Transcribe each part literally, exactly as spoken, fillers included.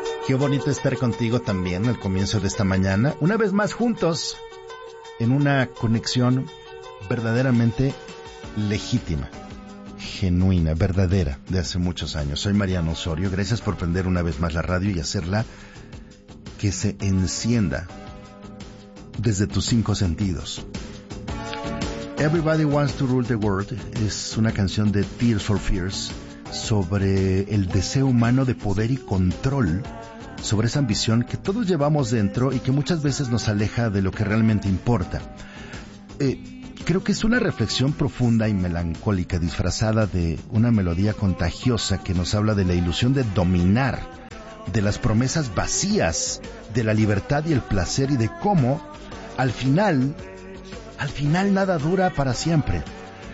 Qué bonito estar contigo también al comienzo de esta mañana, una vez más juntos, en una conexión verdaderamente legítima, genuina, verdadera, de hace muchos años. Soy Mariano Osorio, gracias por prender una vez más la radio y hacerla que se encienda desde tus cinco sentidos. Everybody Wants to Rule the World es una canción de Tears for Fears sobre el deseo humano de poder y control, sobre esa ambición que todos llevamos dentro y que muchas veces nos aleja de lo que realmente importa. Eh, creo que es una reflexión profunda y melancólica disfrazada de una melodía contagiosa que nos habla de la ilusión de dominar, de las promesas vacías, de la libertad y el placer y de cómo, al final, al final nada dura para siempre.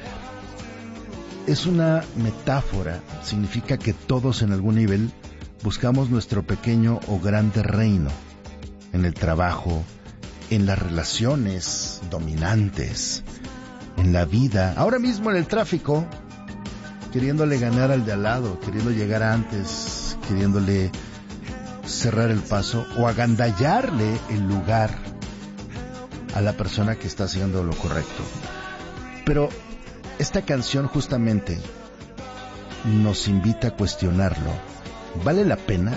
Es una metáfora, significa que todos en algún nivel buscamos nuestro pequeño o grande reino, en el trabajo, en las relaciones dominantes, en la vida, ahora mismo en el tráfico, queriéndole ganar al de al lado, queriendo llegar antes, queriéndole cerrar el paso o agandallarle el lugar a la persona que está haciendo lo correcto. Pero esta canción justamente nos invita a cuestionarlo. ¿Vale la pena?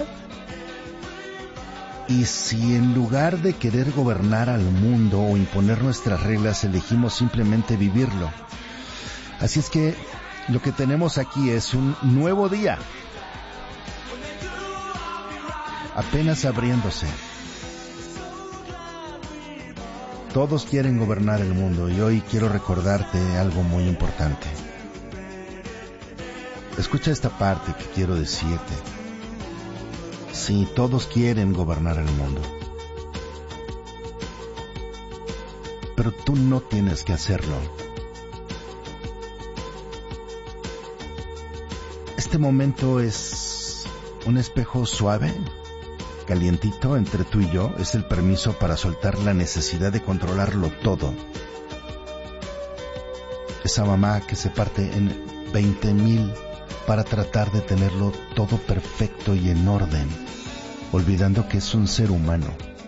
Y si en lugar de querer gobernar al mundo o imponer nuestras reglas, elegimos simplemente vivirlo. Así es que lo que tenemos aquí es un nuevo día, apenas abriéndose. Todos quieren gobernar el mundo y hoy quiero recordarte algo muy importante. Escucha esta parte que quiero decirte. Sí, todos quieren gobernar el mundo, pero tú no tienes que hacerlo. Este momento es un espejo suave, calientito entre tú y yo. Es el permiso para soltar la necesidad de controlarlo todo. Esa mamá que se parte en veinte mil para tratar de tenerlo todo perfecto y en orden, olvidando que es un ser humano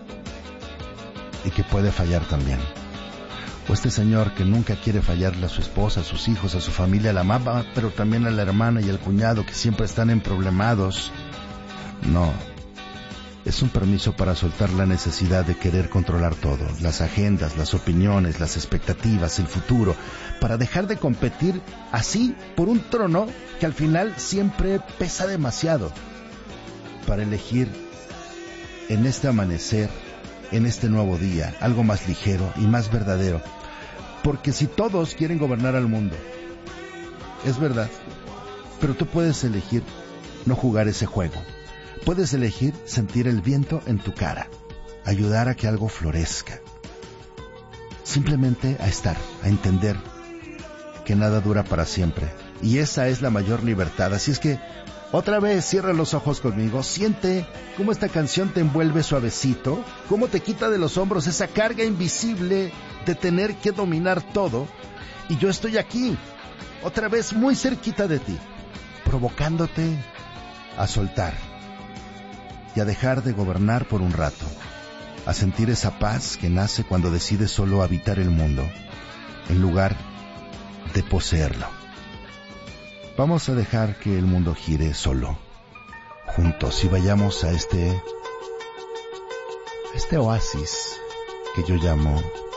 y que puede fallar también. O este señor que nunca quiere fallarle a su esposa, a sus hijos, a su familia, a la mamá, pero también a la hermana y al cuñado que siempre están emproblemados. No, es un permiso para soltar la necesidad de querer controlar todo, las agendas, las opiniones, las expectativas, el futuro, para dejar de competir así por un trono que al final siempre pesa demasiado, para elegir en este amanecer, en este nuevo día, algo más ligero y más verdadero. Porque si todos quieren gobernar al mundo, es verdad, pero tú puedes elegir no jugar ese juego. Puedes elegir sentir el viento en tu cara, ayudar a que algo florezca. Simplemente a estar, a entender que nada dura para siempre. Y esa es la mayor libertad. Así es que, otra vez, cierra los ojos conmigo. Siente cómo esta canción te envuelve suavecito, cómo te quita de los hombros esa carga invisible de tener que dominar todo. Y yo estoy aquí, otra vez muy cerquita de ti, provocándote a soltar y a dejar de gobernar por un rato, a sentir esa paz que nace cuando decides solo habitar el mundo, en lugar de poseerlo. Vamos a dejar que el mundo gire solo, juntos, y vayamos a este, este oasis que yo llamo